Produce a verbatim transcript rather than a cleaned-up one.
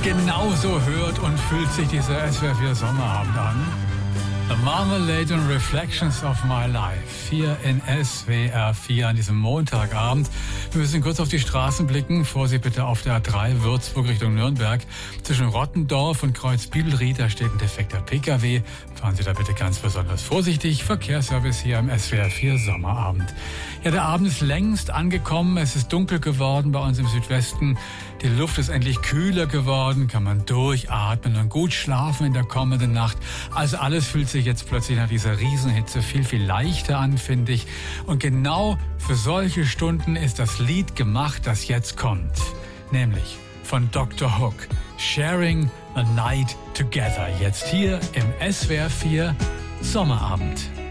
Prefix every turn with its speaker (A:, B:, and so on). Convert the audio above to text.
A: Genauso hört und fühlt sich dieser S W R vier Sommerabend an. The Marmalade and Reflections of My Life. Hier in S W R vier an diesem Montagabend. Wir müssen kurz auf die Straßen blicken. Vorsicht bitte auf der A drei Würzburg Richtung Nürnberg. Zwischen Rottendorf und Kreuz-Bibelried, da steht ein defekter P K W. Fahren Sie da bitte ganz besonders vorsichtig. Verkehrsservice hier im S W R vier Sommerabend. Ja, der Abend ist längst angekommen. Es ist dunkel geworden bei uns im Südwesten. Die Luft ist endlich kühler geworden. Kann man durchatmen und gut schlafen in der kommenden Nacht. Also alles fühlt sich jetzt plötzlich nach dieser Riesenhitze viel, viel leichter an, finde ich. Und genau für solche Stunden ist das Lied gemacht, das jetzt kommt. Nämlich von Doktor Hook. Sharing a Night Together. Jetzt hier im S W R vier Sommerabend.